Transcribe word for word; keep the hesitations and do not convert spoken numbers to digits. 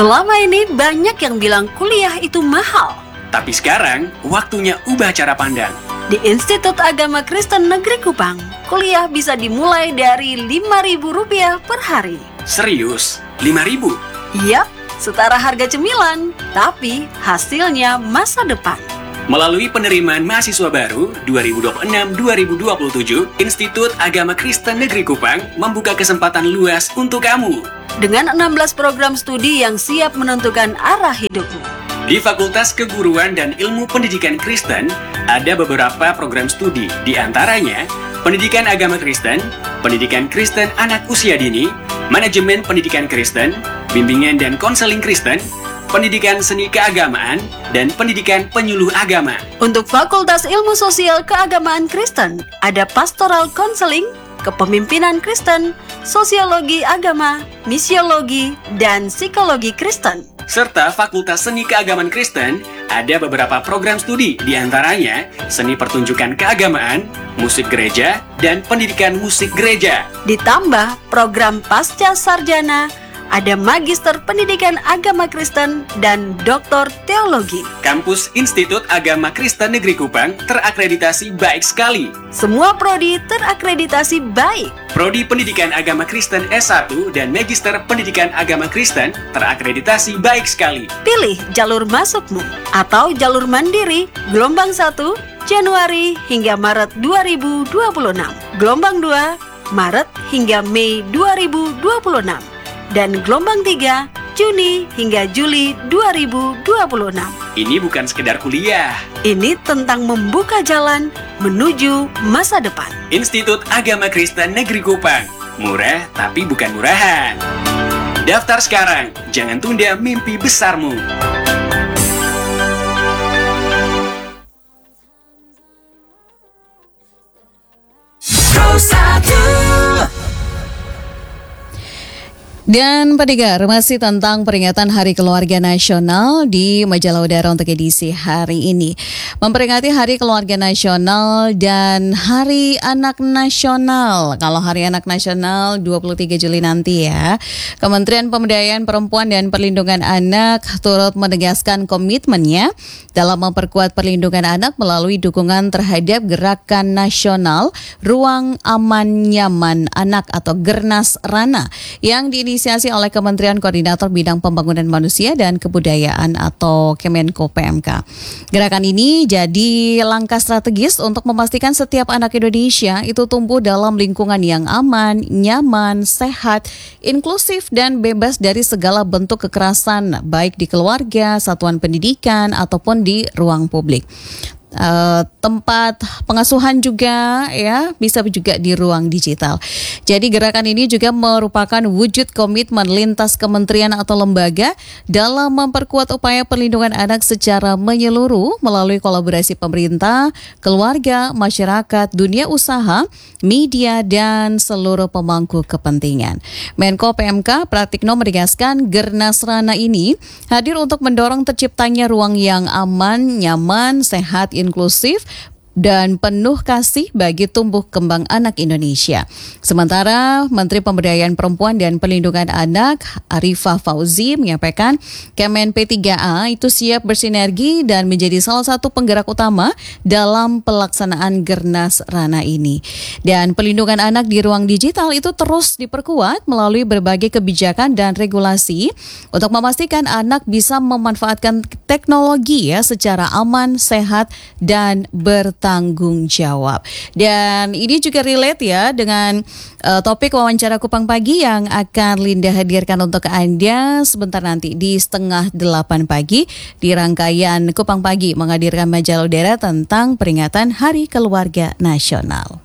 Selama ini banyak yang bilang kuliah itu mahal. Tapi sekarang, waktunya ubah cara pandang. Di Institut Agama Kristen Negeri Kupang, kuliah bisa dimulai dari lima ribu rupiah per hari. Serius? lima ribu? Yap, setara harga cemilan, tapi hasilnya masa depan. Melalui penerimaan mahasiswa baru dua ribu dua puluh enam dua ribu dua puluh tujuh, Institut Agama Kristen Negeri Kupang membuka kesempatan luas untuk kamu. Dengan enam belas program studi yang siap menentukan arah hidupmu. Di Fakultas Keguruan dan Ilmu Pendidikan Kristen, ada beberapa program studi, di antaranya Pendidikan Agama Kristen, Pendidikan Kristen Anak Usia Dini, Manajemen Pendidikan Kristen, Bimbingan dan Konseling Kristen, Pendidikan Seni Keagamaan, dan Pendidikan Penyuluh Agama. Untuk Fakultas Ilmu Sosial Keagamaan Kristen, ada Pastoral Konseling, Kepemimpinan Kristen, Sosiologi Agama, Misiologi, dan Psikologi Kristen. Serta Fakultas Seni Keagamaan Kristen, ada beberapa program studi, di antaranya Seni Pertunjukan Keagamaan, Musik Gereja, dan Pendidikan Musik Gereja. Ditambah program Pasca Sarjana, ada Magister Pendidikan Agama Kristen dan Doktor Teologi. Kampus Institut Agama Kristen Negeri Kupang terakreditasi baik sekali. Semua prodi terakreditasi baik. Prodi Pendidikan Agama Kristen S satu dan Magister Pendidikan Agama Kristen terakreditasi baik sekali. Pilih jalur masukmu atau jalur mandiri gelombang satu Januari hingga Maret dua ribu dua puluh enam, gelombang dua Maret hingga Mei dua ribu dua puluh enam, dan gelombang tiga Juni hingga Juli dua ribu dua puluh enam. Ini bukan sekedar kuliah. Ini tentang membuka jalan menuju masa depan. Institut Agama Kristen Negeri Kupang. Murah tapi bukan murahan. Daftar sekarang, jangan tunda mimpi besarmu. Dan pendengar, masih tentang peringatan Hari Keluarga Nasional di Majalah Udara untuk edisi hari ini. Memperingati Hari Keluarga Nasional dan Hari Anak Nasional. Kalau Hari Anak Nasional dua puluh tiga Juli nanti ya. Kementerian Pemberdayaan Perempuan dan Perlindungan Anak turut menegaskan komitmennya dalam memperkuat perlindungan anak melalui dukungan terhadap Gerakan Nasional Ruang Aman Nyaman Anak atau Gernas Rana yang diinisiasi Inisiasi oleh Kementerian Koordinator Bidang Pembangunan Manusia dan Kebudayaan atau Kemenko P M K. Gerakan ini jadi langkah strategis untuk memastikan setiap anak Indonesia itu tumbuh dalam lingkungan yang aman, nyaman, sehat, inklusif, dan bebas dari segala bentuk kekerasan, baik di keluarga, satuan pendidikan, ataupun di ruang publik. Uh, tempat pengasuhan juga ya bisa juga di ruang digital. Jadi gerakan ini juga merupakan wujud komitmen lintas kementerian atau lembaga dalam memperkuat upaya perlindungan anak secara menyeluruh melalui kolaborasi pemerintah, keluarga, masyarakat, dunia usaha, media, dan seluruh pemangku kepentingan. Menko P M K Pratikno menegaskan Gernas Rana ini hadir untuk mendorong terciptanya ruang yang aman, nyaman, sehat, inklusif, dan penuh kasih bagi tumbuh kembang anak Indonesia. Sementara Menteri Pemberdayaan Perempuan dan Perlindungan Anak Arifah Fauzi menyampaikan Kemen P tiga A itu siap bersinergi dan menjadi salah satu penggerak utama dalam pelaksanaan Gernas Rana ini. Dan perlindungan anak di ruang digital itu terus diperkuat melalui berbagai kebijakan dan regulasi untuk memastikan anak bisa memanfaatkan teknologi ya secara aman, sehat, dan bertanggung tanggung jawab. Dan ini juga relate ya dengan uh, topik wawancara Kupang Pagi yang akan Linda hadirkan untuk Anda sebentar nanti di setengah delapan pagi di rangkaian Kupang Pagi menghadirkan Majalah Udara tentang peringatan Hari Keluarga Nasional.